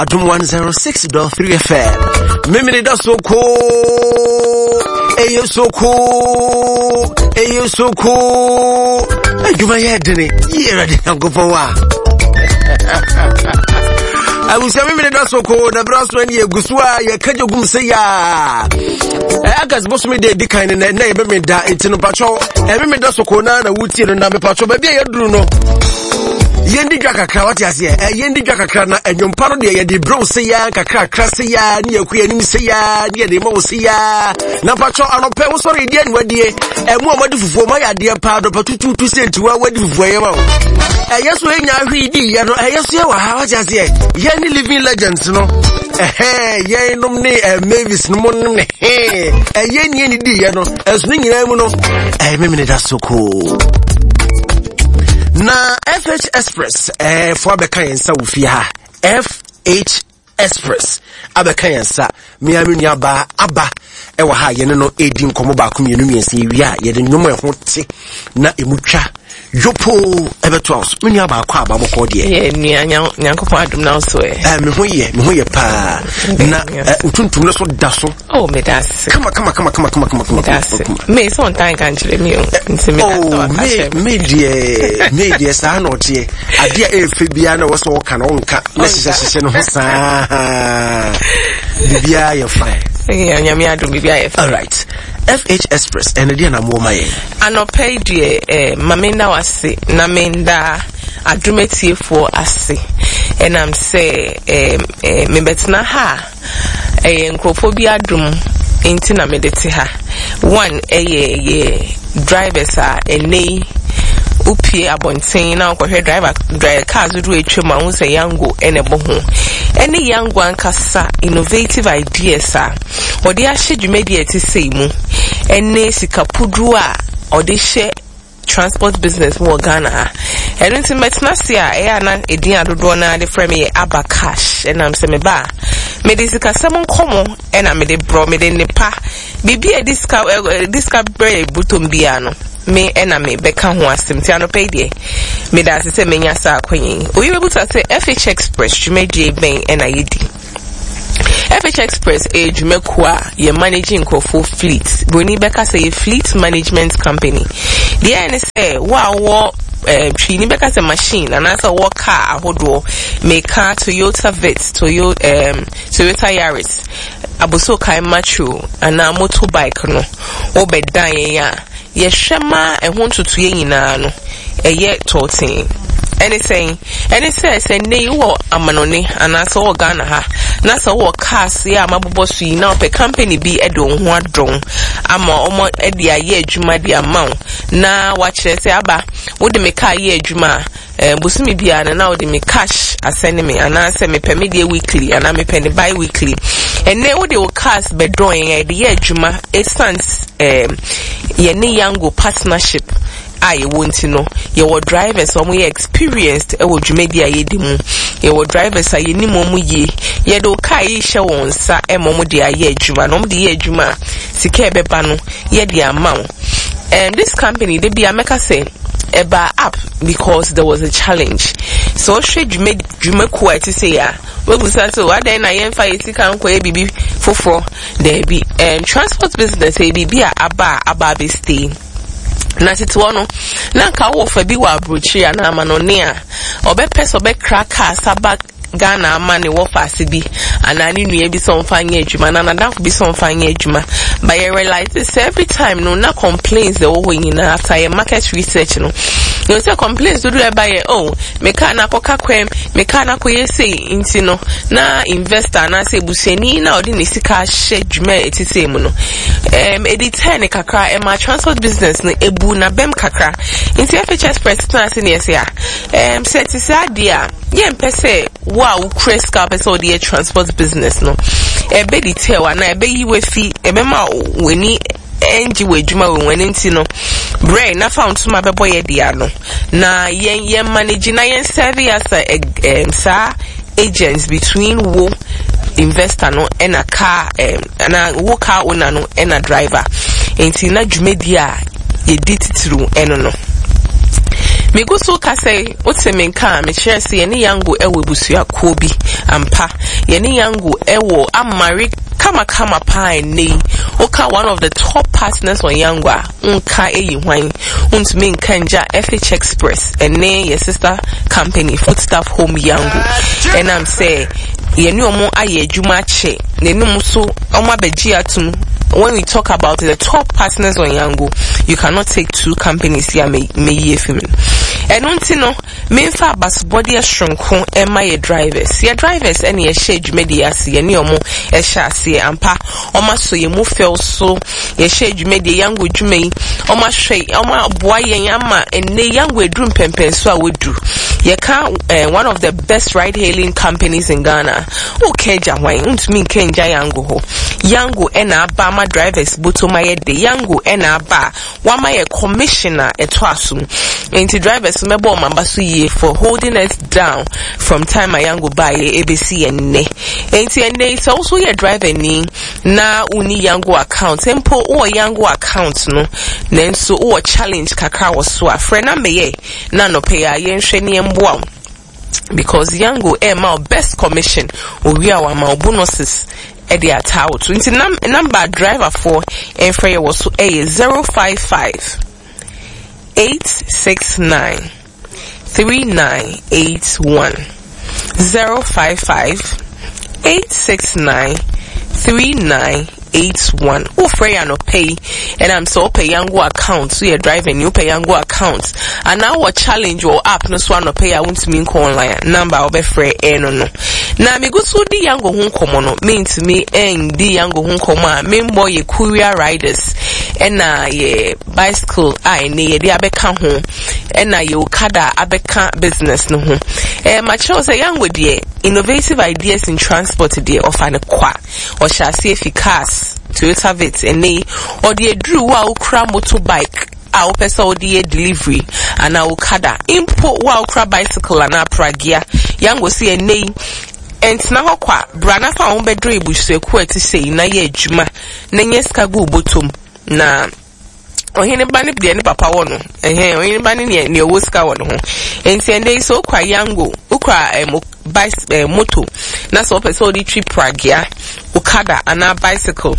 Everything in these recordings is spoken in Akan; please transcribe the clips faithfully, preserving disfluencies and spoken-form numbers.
Adum one oh six point three F M. Mimi da so ko. Eyo so ko. Eyo so ko. Aduma ye dene. Ye ready Nyankopon wa. I will say me da so ko na braso ani egusua ye kajogum se ya. Eh agas boss me dey dikan na na ye be me da etino pacho. E me da so ko na na wutie no na me pacho ba bia ye duru no. Yendi dwa kakra wati ase eh yendi dwa kakra na enwompa no de ye de bro se ya kakra kakra se ya ne yaku anim se ya ne de mo se ya na pacho anope wo sori de anu adie e mu amadu fufuo ma ya de pa do patutu tu se ntiwa wadi fufuo ye ma eh yeso enya hwe di ye no eh yeso ye wa ha wati ase ye ni living legends no eh ye nom ne Mavis no mo ne eh ye ni ni di ye no esu ni nyina mu no eh me me da soko na F H Express eh for abeka yensa wofia ha F H Express abeka yensa miami nua ba aba e wa ha ye no edi nkomo ba ko mienu miense wi a ye de nwomo e ho te na emutwa yopo ebeto house nua ba akwa aba moko de ye nua nyankopon adum na so e eh me ho ye me ho ye pa na utuntum no so da so oh me das kama kama kama kama kama kama me so on time kan chire me nti me das me me die me die sa na otie ade a efe bia na wo so ka na onka na sise sise no ho sa bibia ye fine yeah nyame adum bibia ye all right F H Express and the na mo maye anopai die eh mamenda wase na menda adumetie for ase and I'm say eh me betna ha eh nkrofo bi adum enti na medete ha one eh ye drivers are enei upie abonten na kwahwe driver driver cars do etwema hu say yango enebo ho ene yango ankasa innovative ideas a odi ahye dwumadi eti sei mu ene sikapudu a odi hye transport business mo Ghana and nti metna sia e ana edin adodo na de frame ye aba cash and am se me ba me de sika samon komo and am de bro me de nepa bibi e diska diska bre butom bia no me ena me beka ho asem ti anope die me da se me nya sa akwanyin oyi bebuta se F H Express dwumadi ben ena yedi F H Express a Jumekwa, your managing for fleet. Bruni Becca say fleet management company. The N S A, wow, wow, Trini Becca's a machine, and as a walk car, Hodo, make car Toyota Vitz, Toyota, um, Toyota Yaris, Abuso Kai Machu, and a motorbike, no, Obed Daya, Yeshama, and want to twin no, a yet torting. Anything, and it says, and they were a manone, and I saw Ghana ha. Nasa wo cars ya mabobosu yi na pe company bi edo ho adon ama omo edi aye adwuma di amount na wa kire se aba wo de me car ye adwuma eh busumi bia na wo de me cash asend me ana se me pay me dey weekly ana me pay the bi weekly and then wo de wo cars be don ye de ye adwuma essence eh ye ne yango partnership I want no your drivers omo ye experienced e wo dwumadi aye di mu your drivers aye ni mo mu ye ye do kai hye won sa e mo mo de aye adwuma no mo de ye adwuma sika e beba no ye de amount and this company they be ameka say eba up because there was a challenge so she dwumadi dwumako ati say ya we go say so what then na yen fa sika nko e bibi foforo there be and transport business e bibi aba aba be stay na titwo no na ka wo fa bi wa abrochi ya na amanone a obepeso be cracker sabak Ghana money wo fast bi anani nua bi so mfanye adwuma na na bi so mfanye adwuma but you realize this every time no na complaints the wo nyina after your market research no you say complaints do do e buy oh me ka na koka kwem me ka na koye sei inti no na investor na say buseni na odi ne sika hye adwuma etise mu no em edi ten kakra e ma transport business no ebu na bem kakra inti F H Express na say ne say em set say dia ye mpese wow Chris Carpenter the transport business no e be detail na e be yi we fi e be ma weni enji we djuma we weni nti no brain na found to ma be boy dia no na yen yen manage na yen serve as a um, sa agents between wo investor no and a car um, and a wo car owner no and a driver enti na djumedi a ye dit through eno no Me go so ka say wote me nka me share say any yango ewo busuakuo bi ampa ye ni yango ewo amari kama kama pa ni oka one of the top partners on yangwa unka eyi hwan untumi nkanja F H Express ene your sister company Foodstuff Home Yango and I'm say ye ni omo aye adwuma che ne num so omo abeji atum. When we talk about the top partners on Yango, you cannot take two companies here me me ye film. And unti no me fa bus body a shronko e ma ye drivers. Ye drivers any ye shade media si ye ni omo e sha si ampa oma so ye mu feel so ye shade media Yango dwuma oma hwe oma boa ye ama enne Yango edrum pempen so a wodu. Ye ka uh, one of the best ride hailing companies in Ghana. Okay jahwan untumi kenja Yango ho. Yango ena ba drivers botoma ye de Yango ena ba wama ye commissioner etwasu enti drivers mebo mambasu ye for holding us down from time Yango ba ye A B C enne enti enne so also ye driver ni na uni Yango account empo o Yango account no nenso o challenge kakra wo so afre na meye na no pay a ye nhwe ne emboa because Yango e ma best commission o wi awa ma bonuses Eddie Atao twenty num number driver for Enfrey was a zero five five eight six nine three nine eight one zero five five eight six nine three nine eight one. Oh, Frey no pay, and I'm so pay Yango account. So you're driving, you pay Yango account, and now what challenge or app no swan no pay. I want to mean online number of a Frey no no. Now me go so the Yango home komono mean to me and the Yango home koma mean boy ye courier riders and na ye bicycle I ne ye the abeka home and na ye okada abeka business no home. Eh, my child say Yango dear innovative ideas in transport dear of an qua or shall see if cars. Toyota Vit and nay or the drew wow cra motorbike our person the delivery and our kada import wow cra bicycle and our pragia Yango see a nay and now qua brana found bedre bush so quite to say na ye juma nenyeska go bottom na o hene bani bia ni papa wono eh o hene bani ne ne woska wono ho enti ende so kwa Yango ukwa eh, bicycle eh, moto na so person the trip pragia okada and a bicycle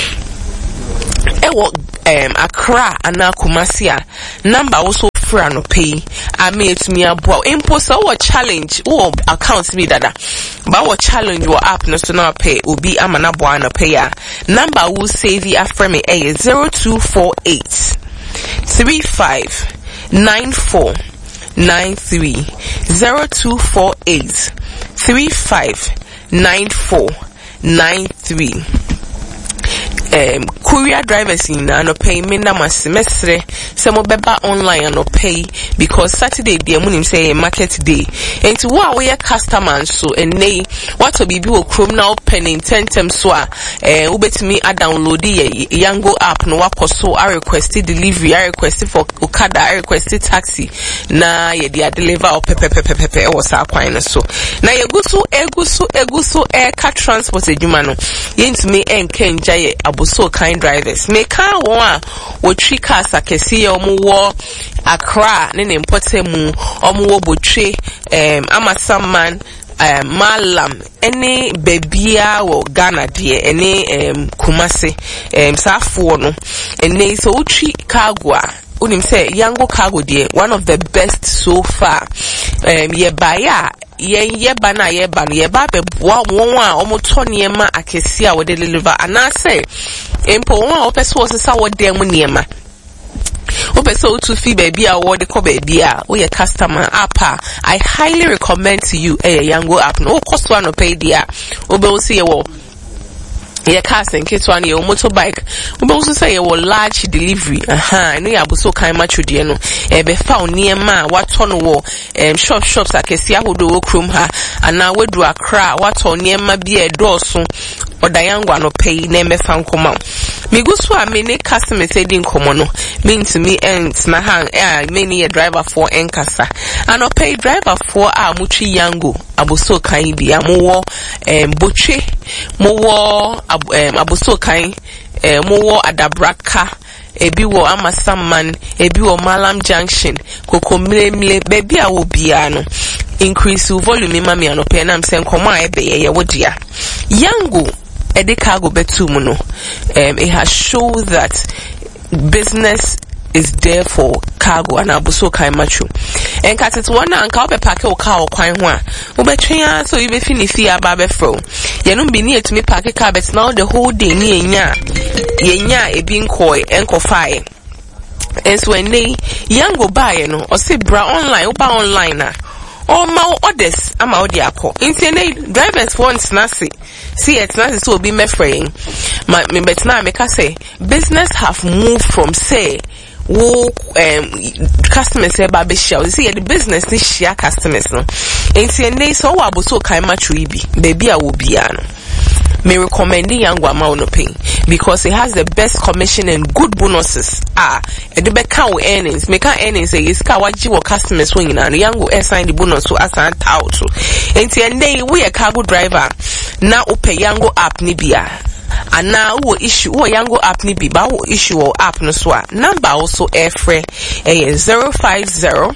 ewo um Accra and Kumasi number also free no pay I made me abo impose our challenge or account me dada but our challenge your app no so now pay obi amana bo no pay number will save you after me a zero two four eight three five nine four nine three zero two four eight three five nine four nine three. Um, courier drivers in no pay me na semester some beba online no pay because Saturday the moon say market day and to what we are customers so and nay what to be be chrome now penning ten times so uh ubet me a download the Yango app no wako so I requested delivery I requested for Okada I requested taxi na ye dia deliver or pepe pepe pepe or sa kwine so na ye go so e go so e go so air car transport edwuma no yent me enken jaye so kind drivers me can one wo three cars akesi omo wo Accra ne ne mpote mu omo wo botwe um amasaman um malam any bebia wo Ghana de any um Kumasi um safo no ene so three cargo unim say Yango cargo de one of the best so far um ye baya ye ye ba na ye ba ye ba be boa won a omo to niema akesi a wo de deliver ana say empo won a opese wo sesa wo de mu niema opese wo to fi baby a wo de ko baby a wo ye customer app I highly recommend to you a Yango app no cost one no pay dia obe wo see ye wo ye cars and kids one your motorbike we also say your large delivery aha no ya so kan macho de no e be fa oniema wato no wo em shop shops akesi ahodo wo krom ha ana wedu Accra wato oniema bi e dooso oda Yango no pay na me fa nkoma me go so a me ne customer say din komo no mean to me ends na hang eh me ne driver for enkasa and pay driver for a mutri Yango aboso kan bi amowo em botwe mo wo um, aboso kan eh mo wo adabraka ebi wo Amasaman, ebi wo Malam Junction, Kokomle mle baby a wo bia no. Increase volume mami anope na mse nkoma ebe ye wodia. Yango ede cargo betumu no. Um, it has shown that business is there for cargo and abuso kai machu. En katet wana anka obe pake o car o kwan ho a. Obetwen so you be finifi aba be fro. Ye no bi ne etumi pake car bet now the whole day ni enya. Ye nya ebi nkoi enko fae. Enso ene yango buy no o se bra online o ba online na. Oh my orders ama odi akọ nti ne drivers want nasi see it nasi so be me fraying my me bet na me ka say business have moved from say wo um customers say ba be share see the business ni share customers no nti ne so wa bo so kan match we bi baby a wo bia no me recommending Yango ama no pay because it has the best commission and good bonuses. Ah, e de be count earnings. Make earnings say is ka waji wo customers when na Yango assign the bonus so asan out so. Enti ende we a cargo driver na ope Yango app ni bia. And now wo issue wo Yango app ni bi ba wo issue wo app no so a number also airfree eh zero five zero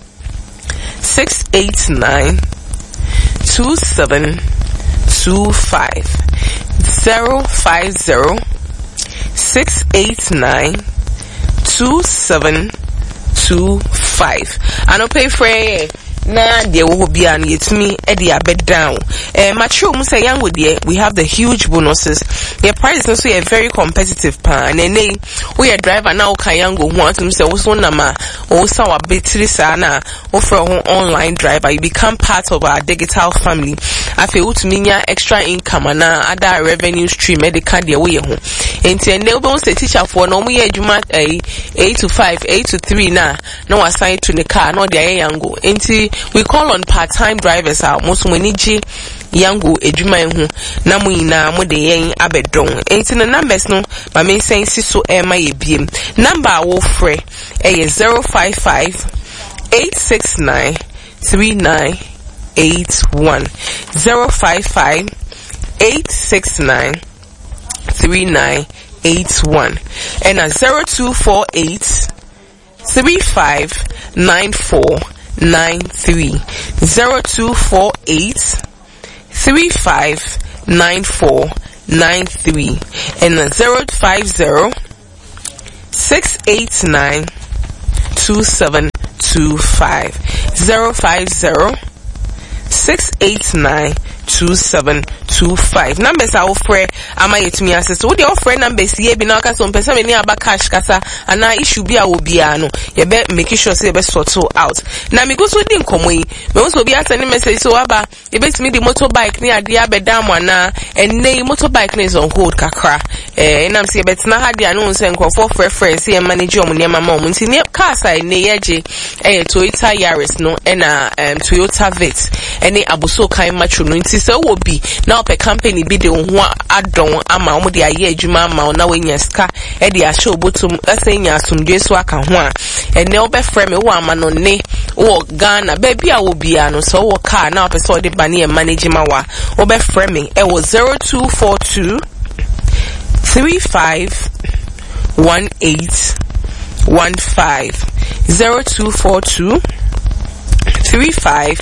six eight nine two seven two five zero five zero six eight nine two seven two five. I no pay for na de wo bia na yetumi e de abed down. Eh mature mu say Yango de we have the huge bonuses. Your price is also very competitive pa and then we a driver now ka Yango want to say wo so na ma wo sa wa betri sa na wo for online driver you become part of our digital family. Afi utumi nya extra income na other revenue stream medical de we ho. Enti and they will say teacher for no mu ye adwuma eight to five eight to three na no assign to the car no de Yango. Enti we call on part-time drivers out most money G Yango edwuma hu na mu ina mo de yen abedon enti na numbers no ma me say so e ma ye biem number wo free e zero five five eight six nine three nine eight one zero five five eight six nine three nine eight one and a zero two four eight three five nine four nine three zero two four eight three five nine four nine three and a zero five zero six eight nine two seven two five zero five zero six eight nine two seven two five. Numbers are offer ama yetumi access. So the offer numbers here be na kasa on person me ni aba cash kasa ana issue bi a obi ano. Ye be make sure say be sort out. Na me go so di nkomo yi. Me so be send message so aba e be me the motorbike ni ade abeda mo na enne motorbike is on hold kakra. Eh na me say bet na ha dia no say nkofo preference e manage om ne mama om nti ne car side ne yeje eh Toyota Yaris no e na um, Toyota Vitz ene abuso kan macho no nti se wo bi na op company bi de ho adon ama omo de aye adwuma ama na wenya ska e de a show botum asenya asumdwe so aka ho a ene obe frame wo ama no ne wo Ghana baby a wo bia no so wo car na op so de bani e manage ma wa obe frame e wo zero two four two three five one eight one five zero two four two three five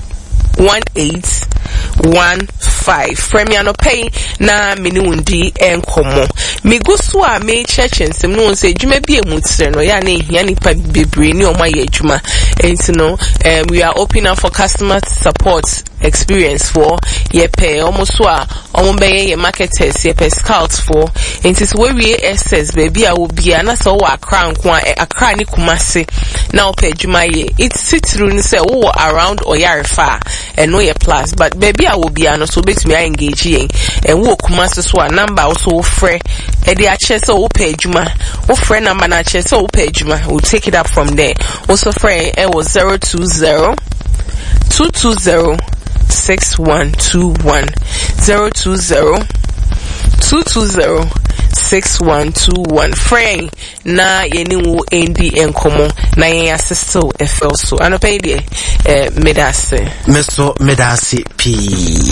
one eight one five. Fremiano pay na minundi enkomo. Me go so a me church and some no say jume be a mutse no ya ne hia nipa bebre ni o ma ye adwuma. And no um, we are open up for customer support experience for ye pay almost so a omo be ye marketers ye pay scouts for and is where we access baby a will be na so wa crown kwa akra ni kumase na o pay adwuma ye it sit through ni say wo around Oyarifa and no ye plus but baby I will be no so bet me engage yen and wo kumase so a number also free e dey ache so wo pay adwuma wo free number na ache so wo pay adwuma we'll take it up from there also free e was zero two zero two two zero six one two one zero two zero two two zero six one two one. Frey na yeni wo endi enkomo na yen assisto e feel so anopay de eh medase meso medase p